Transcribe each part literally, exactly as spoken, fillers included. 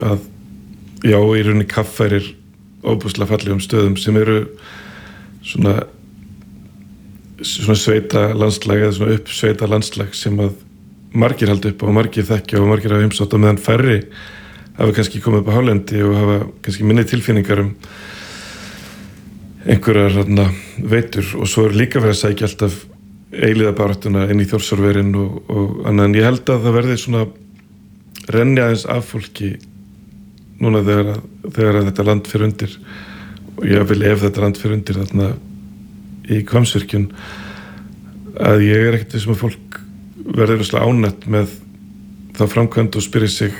að já, í rauninni kaffærir óbúslega fallegum stöðum sem eru svona svona sveita landslag eða svona uppsveita landslag sem að margir halda upp og margir þekkja og margir hafa heimsótt og meðan færri hafa kannski komið upp á hálendi og hafa kannski minni tilfinningar um einhverjar þarna veitur og svo er líka verið að sækja alltaf eilíðabaráttuna inn í Þjórsárverin og, og annað en ég held að það verði svona renni aðeins af fólki núna þegar, að, þegar að þetta land fyrir undir og ég vil ef þetta land fyrir undir þarna í Hvammsvirkjun að ég er ekkert þessum að fólk verður rosalega ánætt með þá framkvæmd og spyrir sig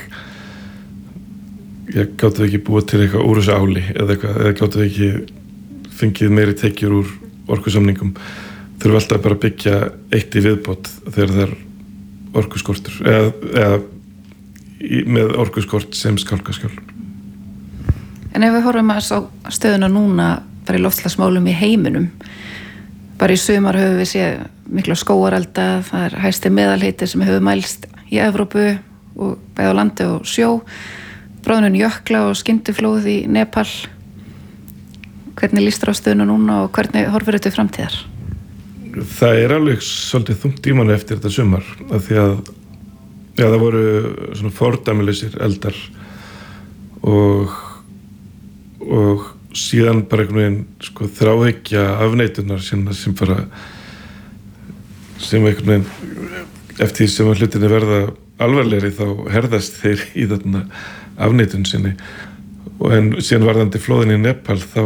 ég gátu ekki búið til eitthvað úr þessu áli eða eitthvað, eða gátu ekki fengið meiri tekjur úr orkusamningum þurfum alltaf bara að byggja eitt í viðbót þegar það er orkuskortur eða, eða í, með orkuskort sem skálkaskjól. En ef við horfum að á stöðuna núna bara í loftslagsmálum í heiminum bara í sumar höfum við séð mikla skógarelda, það er hæsti meðalhiti sem hefur mælst í Evrópu og bæði á landi og sjó bráðnun jökla og skyndiflóð í Nepal. Hvernig líst þér á stöðuna núna og hvernig horfir þetta framtíðar? Það er alveg svolítið þungt í manni eftir þetta sumar af því að já, það voru svona fordæmileysir eldar og og síðan bara einhvern veginn sko þráhyggja afneitunar sem, sem bara sem einhvern veginn eftir því sem að hlutinni verða alvarlegri þá herðast þeir í þarna afneitun sinni og en síðan varðandi flóðin í Nepal þá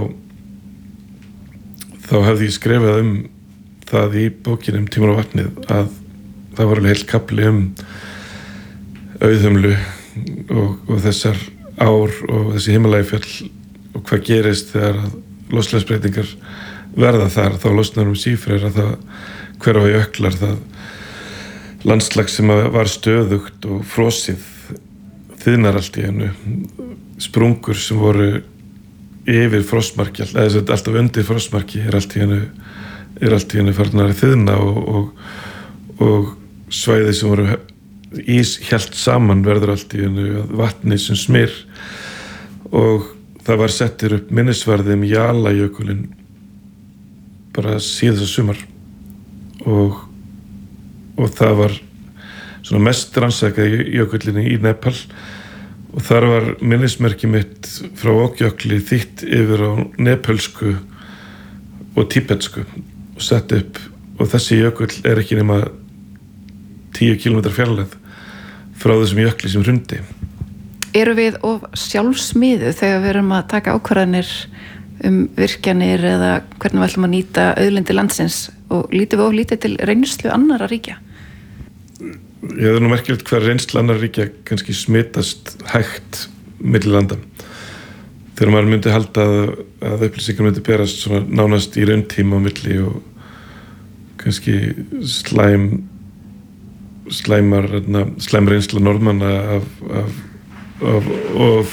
þá hefði ég skrifað um það í bókinni um Tímar og vatnið að það var alveg heill kafli um auðhumlu og, og þessar ár og þessi himnalægjafjöll og hvað gerist þegar loftslagsbreytingar verða þar þá losnar um sífreyr að það hverfa jöklar það landslag sem var stöðugt og frosið þiðnar allt í einu sprungur sem voru yfir frostmarki eða alltaf undir frostmarki er allt í einu er allt í einu farnar að þiðna og, og, og svæði sem voru ís hélt saman verður allt í einu vatni sem smyr og það var settir upp minnisvarði um Jalajökulinn bara síðasta sumar og, og það var svona mest rannsakað jökullinni í Nepal og þar var minnismerki mitt frá Okjökli þýtt yfir á nepölsku og tíbetsku og sett upp og þessi jökull er ekki nema tíu kílómetra fjarlægð frá þessum jökli sem hrundi. Eru við of sjálfsmiðu þegar við erum að taka ákvarðanir um virkjanir eða hvernig við ætlum að nýta auðlindi landsins og lítum við of lítið til reynslu annarra ríkja? Ég það er nú merkilegt hver reynslu annarra ríkja kannski smitast hægt milli landa. Þegar maður myndi halda að, að upplýsingar myndi berast svona nánast í rauntíma á milli og kannski slæm slæmar slæm reynsla norðmanna af, af of, of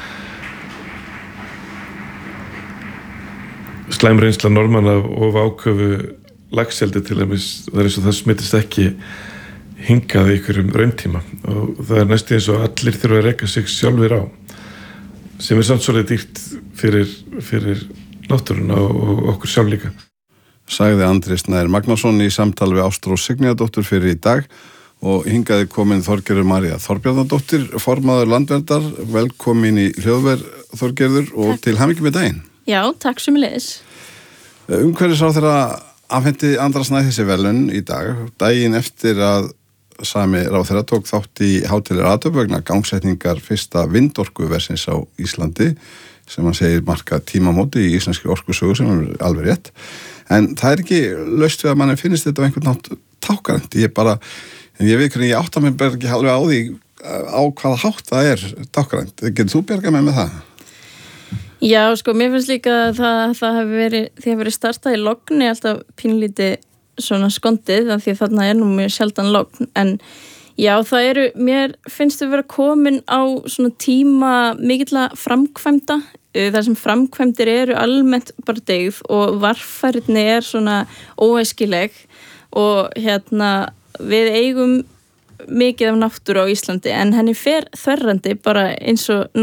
slæm reynsla norðmanna of áköfu laxeldi til dæmis það er eins og það smittist ekki hingað í einhverjum rauntíma og það er næstu eins og allir þurfa að reka sig sjálfir á sem er samt svolítið dýrt fyrir, fyrir náttúruna og okkur sjálf líka. Sagði Andri Snær Magnason í samtal við Ástrós Signíðardóttur fyrir í dag og hingaði komin Þorgerður María Þorbjarnardóttir, formaður Landverndar, velkomin í hljóðver Þorgerður og takk. Til hamingju með daginn. Já, takk sömuleiðis. Umhverfisráðherra afhenti Andra Snær þessi verðlaun í dag, daginn eftir að sami ráðherra tók þátt í hátíðlegri athöfn vegna gangsetningar fyrsta vindorkuversins á Íslandi sem hann segir marka tímamóti í íslenskri orkusögu sem er alveg rétt. En það er ekki laust við að manni finnist þetta á einhvern nátt tákgrænt. Ég bara, en ég veit hvernig ég átta mig bara ekki alveg á því á hvaða hátt það er tákgrænt. Getur þú bjargað mig með það? Já, sko, mér finnst líka að það, það hefur verið, því að verið startað í logni alltaf pínlítið svona skondið, af því að þarna er nú mjög sjaldan logn, en já, það eru, mér finnst þau vera komin á svona tíma mikilla framkvæmda, þar sem framkvæmdir eru almennt bara deyð og varfærni er svona óæskileg og hérna við eigum mikið af náttúru á Íslandi en henni fer þverrandi bara eins og